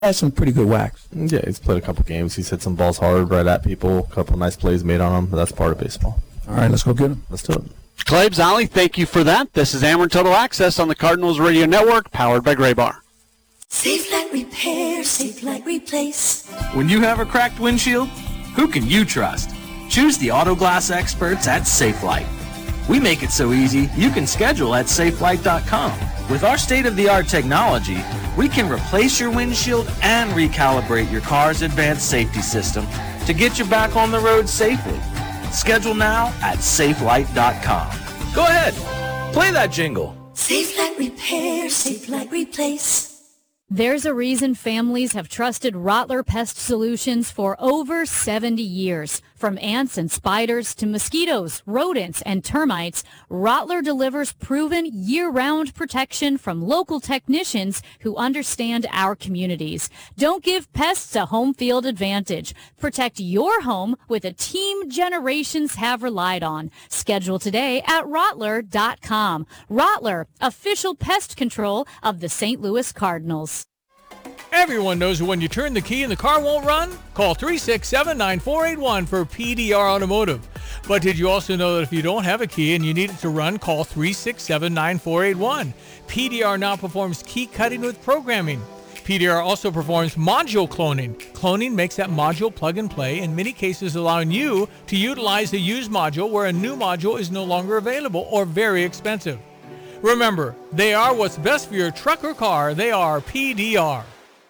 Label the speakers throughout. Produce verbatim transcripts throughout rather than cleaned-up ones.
Speaker 1: Has some pretty good wax.
Speaker 2: Yeah, he's played a couple games. He's hit some balls hard right at people. A couple nice plays made on him, but that's part of baseball.
Speaker 1: All right, let's go get him.
Speaker 2: Let's do it.
Speaker 3: Claibs, Ollie, thank you for that. This is Ameren Total Access on the Cardinals Radio Network, powered by Gray Bar.
Speaker 4: Safe Light Repair, Safe Light Replace.
Speaker 5: When you have a cracked windshield, who can you trust? Choose the auto glass experts at Safe Light. We make it so easy, you can schedule at safe light dot com. With our state-of-the-art technology, we can replace your windshield and recalibrate your car's advanced safety system to get you back on the road safely. Schedule now at safe light dot com. Go ahead, play that jingle.
Speaker 4: Safe Light Repair, Safe Light Replace.
Speaker 6: There's a reason families have trusted Rottler Pest Solutions for over seventy years. From ants and spiders to mosquitoes, rodents, and termites, Rottler delivers proven year-round protection from local technicians who understand our communities. Don't give pests a home field advantage. Protect your home with a team generations have relied on. Schedule today at rottler dot com. Rottler, official pest control of the Saint Louis Cardinals.
Speaker 7: Everyone knows that when you turn the key and the car won't run, call three six seven, nine four eight one for P D R Automotive. But did you also know that if you don't have a key and you need it to run, call three six seven, nine four eight one. P D R now performs key cutting with programming. P D R also performs module cloning. Cloning makes that module plug and play, in many cases allowing you to utilize a used module where a new module is no longer available or very expensive. Remember, they are what's best for your truck or car. They are P D R.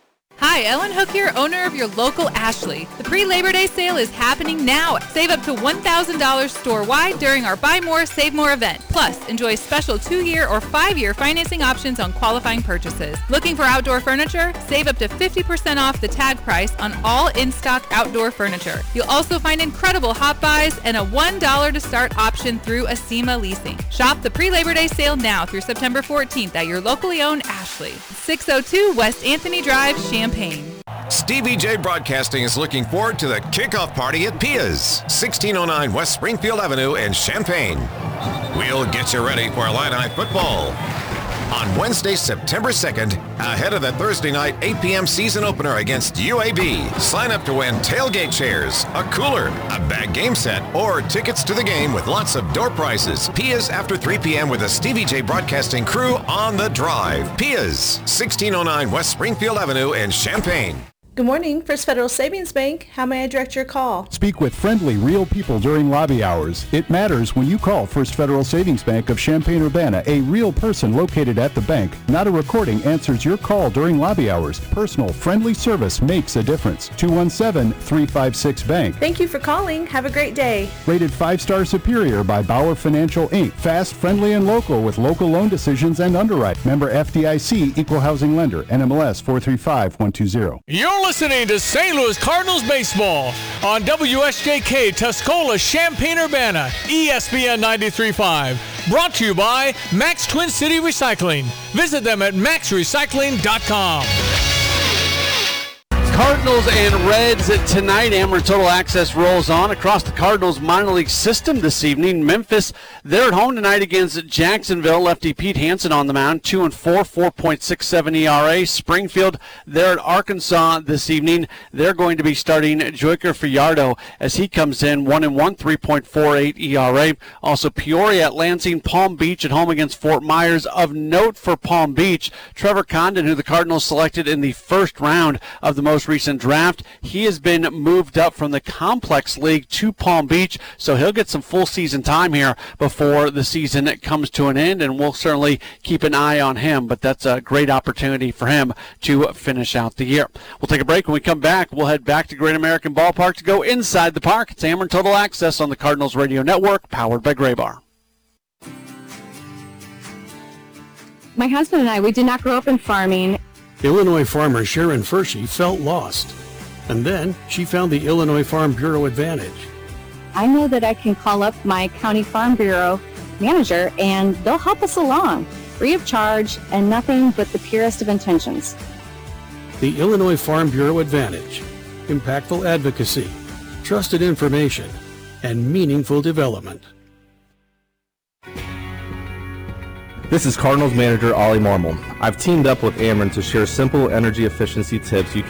Speaker 8: Hi, Ellen Hook here, owner of your local Ashley. The pre-Labor Day sale is happening now. Save up to one thousand dollars store-wide during our Buy More, Save More event. Plus, enjoy special two-year or five-year financing options on qualifying purchases. Looking for outdoor furniture? Save up to fifty percent off the tag price on all in-stock outdoor furniture. You'll also find incredible hot buys and a one dollar to start option through Acima Leasing. Shop the pre-Labor Day sale now through September fourteenth at your locally owned Ashley. six oh two West Anthony Drive, Champaign.
Speaker 9: Stevie J Broadcasting is looking forward to the kickoff party at Pia's, sixteen oh nine West Springfield Avenue in Champaign. We'll get you ready for Illini football on Wednesday, September second, ahead of the Thursday night eight p.m. season opener against U A B. Sign up to win tailgate chairs, a cooler, a bag game set, or tickets to the game with lots of door prizes. Pia's after three p.m. with the Stevie J Broadcasting crew on the drive. Pia's, sixteen oh nine West Springfield Avenue in Champaign.
Speaker 10: Good morning, First Federal Savings Bank. How may I direct your call?
Speaker 11: Speak with friendly, real people during lobby hours. It matters when you call First Federal Savings Bank of Champaign-Urbana. A real person located at the bank, not a recording, answers your call during lobby hours. Personal, friendly service makes a difference. two one seven, three five six, bank.
Speaker 10: Thank you for calling. Have a great day.
Speaker 11: Rated five-star superior by Bauer Financial, Incorporated. Fast, friendly, and local with local loan decisions and underwrite. Member F D I C, Equal Housing Lender. N M L S four three five, one two zero.
Speaker 7: You're listening to Saint Louis Cardinals baseball on W S J K Tuscola, Champaign-Urbana, E S P N ninety-three point five. Brought to you by Max Twin City Recycling. Visit them at max recycling dot com.
Speaker 3: Cardinals and Reds tonight. Ameren Total Access rolls on across the Cardinals minor league system this evening. Memphis, they're at home tonight against Jacksonville. Lefty Pete Hansen on the mound, two and four, four point six seven E R A. Springfield, they're at Arkansas this evening. They're going to be starting Joyker Fajardo as he comes in, one and one, three point four eight E R A. Also Peoria at Lansing, Palm Beach at home against Fort Myers. Of note for Palm Beach, Trevor Condon, who the Cardinals selected in the first round of the most recent draft, he has been moved up from the Complex League to Palm Beach, so he'll get some full season time here before the season comes to an end, and we'll certainly keep an eye on him, but that's a great opportunity for him to finish out the year. We'll take a break. When we come back, we'll head back to Great American Ballpark to go inside the park. It's Ameren Total Access on the Cardinals Radio Network, powered by Gray Bar.
Speaker 12: My husband and I, we did not grow up in farming.
Speaker 13: Illinois farmer Sharon Furshey felt lost, and then she found the Illinois Farm Bureau Advantage.
Speaker 12: I know that I can call up my county farm bureau manager and they'll help us along, free of charge and nothing but the purest of intentions.
Speaker 13: The Illinois Farm Bureau Advantage, impactful advocacy, trusted information, and meaningful development.
Speaker 2: This is Cardinals manager Ollie Marmol. I've teamed up with Ameren to share simple energy efficiency tips you